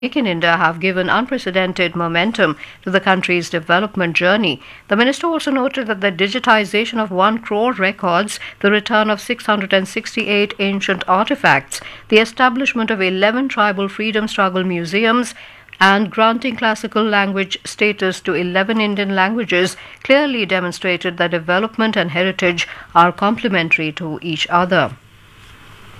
Make in India have given unprecedented momentum to the country's development journey. The minister also noted that the digitization of 1 crore records, the return of 668 ancient artifacts, the establishment of 11 tribal freedom struggle museums, and granting classical language status to 11 Indian languages clearly demonstrated that development and heritage are complementary to each other.